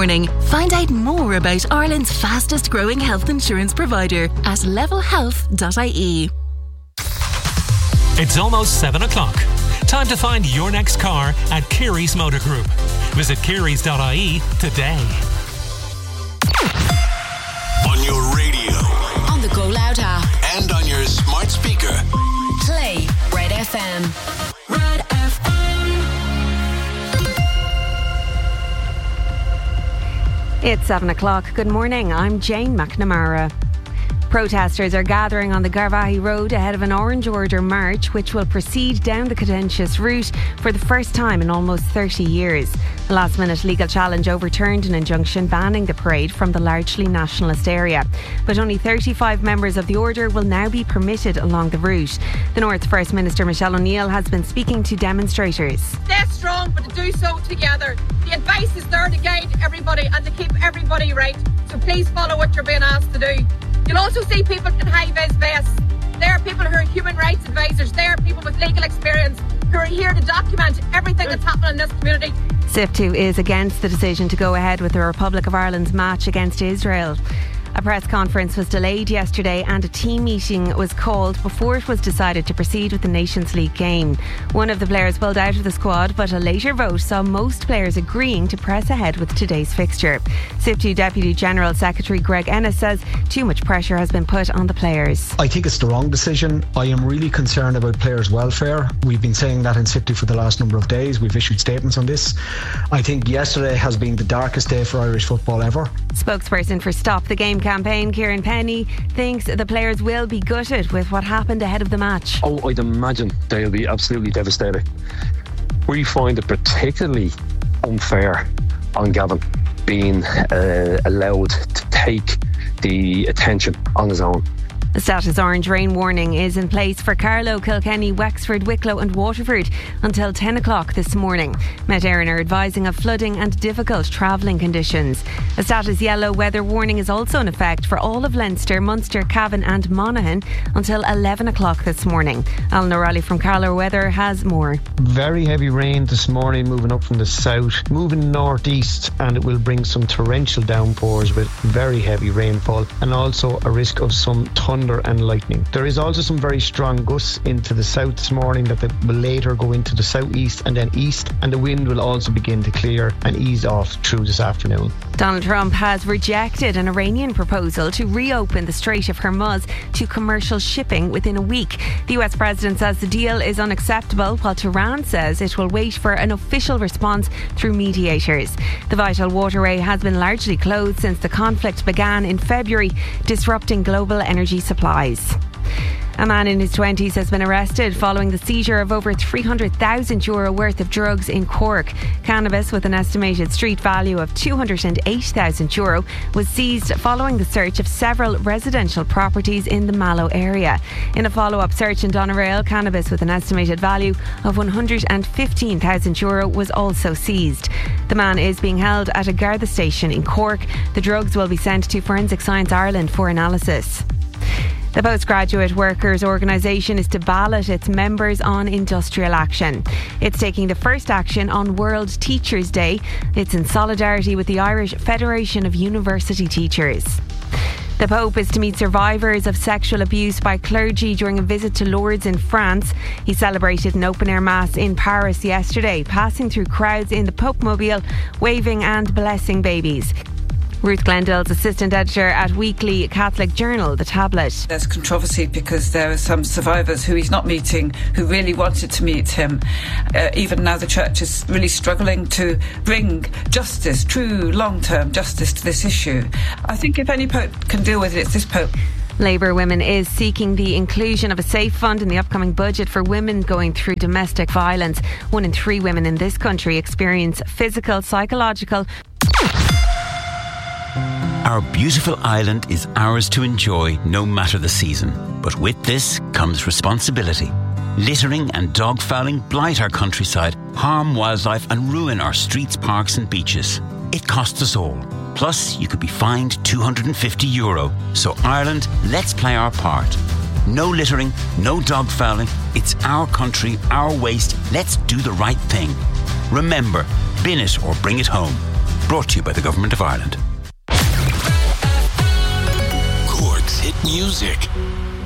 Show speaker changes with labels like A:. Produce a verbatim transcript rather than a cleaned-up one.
A: morning. Find out more about Ireland's fastest growing health insurance provider at level health dot I E.
B: It's almost seven o'clock. Time to find your next car at Keary's Motor Group. Visit kearys dot I E today.
C: On your radio,
D: on the Go Loud app,
C: and on your smart speaker.
D: Play Red F M.
A: Red F M.
E: It's seven o'clock. Good morning. I'm Jane McNamara. Protesters are gathering on the Garvaghey Road ahead of an Orange Order march which will proceed down the contentious route for the first time in almost thirty years. A last minute legal challenge overturned an injunction banning the parade from the largely nationalist area. But only thirty-five members of the Order will now be permitted along the route. The North's First Minister Michelle O'Neill has been speaking to demonstrators.
F: Stay strong, but to do so together. The advice is there to guide everybody and to keep everybody right. So please follow what you're being asked to do. You'll also see people in high-vis vests. They are people who are human rights advisors. They are people with legal experience who are here to document everything that's happening in this community.
E: SIPTU is against the decision to go ahead with the Republic of Ireland's match against Israel. A press conference was delayed yesterday and a team meeting was called before it was decided to proceed with the Nations League game. One of the players pulled out of the squad, but a later vote saw most players agreeing to press ahead with today's fixture. SIPTU Deputy General Secretary Greg Ennis says too much pressure has been put on the players.
G: I think it's the wrong decision. I am really concerned about players' welfare. We've been saying that in SIPTU for the last number of days. We've issued statements on this. I think yesterday has been the darkest day for Irish football ever.
E: Spokesperson for Stop the Game campaign, Kieran Penny, thinks the players will be gutted with what happened ahead of the match.
H: Oh, I'd imagine they'll be absolutely devastated. We find it particularly unfair on Gavin being uh, allowed to take the attention on his own.
E: A status orange rain warning is in place for Carlow, Kilkenny, Wexford, Wicklow and Waterford until ten o'clock this morning. Met Éireann are advising of flooding and difficult travelling conditions. A status yellow weather warning is also in effect for all of Leinster, Munster, Cavan and Monaghan until eleven o'clock this morning. Alan O'Reilly from Carlow Weather has more.
I: Very heavy rain this morning moving up from the south, moving northeast, and it will bring some torrential downpours with very heavy rainfall and also a risk of some thunder and lightning. There is also some very strong gusts into the south this morning that will later go into the southeast and then east, and the wind will also begin to clear and ease off through this afternoon.
E: Donald Trump has rejected an Iranian proposal to reopen the Strait of Hormuz to commercial shipping within a week. The U S president says the deal is unacceptable, while Tehran says it will wait for an official response through mediators. The vital waterway has been largely closed since the conflict began in February, disrupting global energy supplies. A man in his twenties has been arrested following the seizure of over three hundred thousand euro worth of drugs in Cork. Cannabis with an estimated street value of two hundred eight thousand euro was seized following the search of several residential properties in the Mallow area. In a follow-up search in Doneraile, cannabis with an estimated value of one hundred fifteen thousand euro was also seized. The man is being held at a Garda station in Cork. The drugs will be sent to Forensic Science Ireland for analysis. The Postgraduate Workers Organisation is to ballot its members on industrial action. It's taking the first action on World Teachers' Day. It's in solidarity with the Irish Federation of University Teachers. The Pope is to meet survivors of sexual abuse by clergy during a visit to Lourdes in France. He celebrated an open-air mass in Paris yesterday, passing through crowds in the Pope Mobile, waving and blessing babies. Ruth Glendale's assistant editor at Weekly Catholic Journal, The Tablet.
J: There's controversy because there are some survivors who he's not meeting who really wanted to meet him. Uh, even now the church is really struggling to bring justice, true long-term justice to this issue. I think if any pope can deal with it, it's this pope.
E: Labour Women is seeking the inclusion of a safe fund in the upcoming budget for women going through domestic violence. One in three women in this country experience physical, psychological...
K: Our beautiful island is ours to enjoy no matter the season. But with this comes responsibility. Littering and dog fouling blight our countryside, harm wildlife and ruin our streets, parks and beaches. It costs us all. Plus, you could be fined two hundred fifty euro. So Ireland, let's play our part. No littering, no dog fouling. It's our country, our waste. Let's do the right thing. Remember, bin it or bring it home. Brought to you by the Government of Ireland.
C: Cork's hit music.